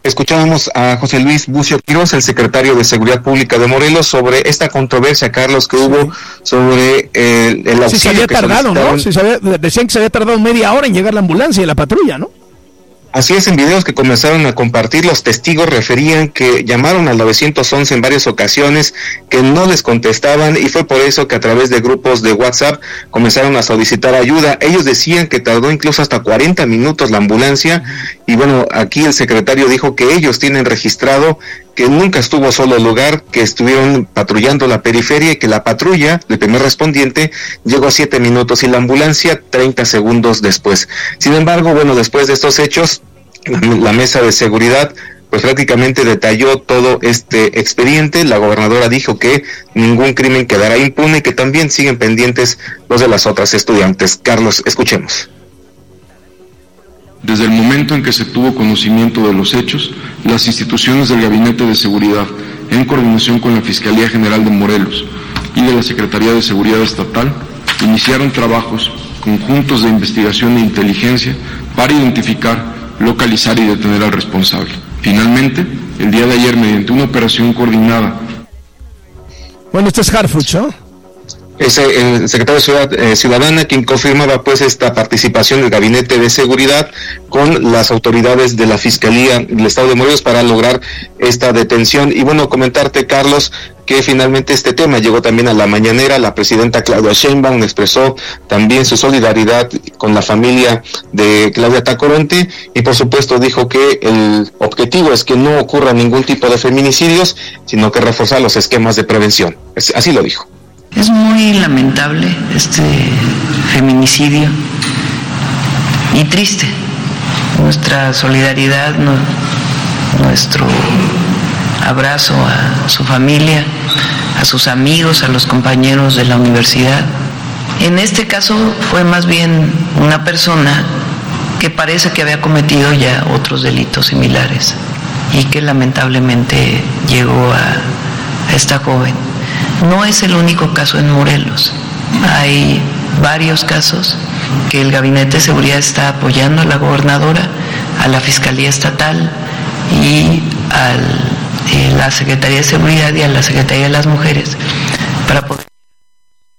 Escuchábamos a José Luis Bucio Quirós, el secretario de Seguridad Pública de Morelos, sobre esta controversia, Carlos, que hubo sobre el auxilio. Sí, se había tardado, ¿no? Decían que se había tardado media hora en llegar la ambulancia y la patrulla, ¿no? Así es, en videos que comenzaron a compartir, los testigos referían que llamaron al 911 en varias ocasiones, que no les contestaban, y fue por eso que a través de grupos de WhatsApp comenzaron a solicitar ayuda. Ellos decían que tardó incluso hasta 40 minutos la ambulancia, y bueno, aquí el secretario dijo que ellos tienen registrado que nunca estuvo solo el lugar, que estuvieron patrullando la periferia y que la patrulla, el primer respondiente, llegó 7 minutos y la ambulancia 30 segundos después. Sin embargo, bueno, después de estos hechos, la mesa de seguridad pues prácticamente detalló todo este expediente. La gobernadora dijo que ningún crimen quedará impune y que también siguen pendientes los de las otras estudiantes. Carlos, escuchemos. Desde el momento en que se tuvo conocimiento de los hechos, las instituciones del Gabinete de Seguridad, en coordinación con la Fiscalía General de Morelos y de la Secretaría de Seguridad Estatal, iniciaron trabajos conjuntos de investigación e inteligencia para identificar, localizar y detener al responsable. Finalmente, el día de ayer, mediante una operación coordinada. Bueno, esto es Harfuch, ¿no? Es el secretario de Seguridad Ciudadana quien confirmaba pues esta participación del Gabinete de Seguridad con las autoridades de la Fiscalía del Estado de Morelos para lograr esta detención. Y bueno, comentarte, Carlos, que finalmente este tema llegó también a la mañanera. La presidenta Claudia Sheinbaum expresó también su solidaridad con la familia de Claudia Tacoronte y por supuesto dijo que el objetivo es que no ocurra ningún tipo de feminicidios, sino que reforzar los esquemas de prevención. Así lo dijo. Es muy lamentable este feminicidio y triste. Nuestra solidaridad, nuestro abrazo a su familia, a sus amigos, a los compañeros de la universidad. En este caso fue más bien una persona que parece que había cometido ya otros delitos similares y que lamentablemente llegó a esta joven. No es el único caso en Morelos. Hay varios casos que el Gabinete de Seguridad está apoyando a la gobernadora, a la Fiscalía Estatal y a la Secretaría de Seguridad y a la Secretaría de las Mujeres para poder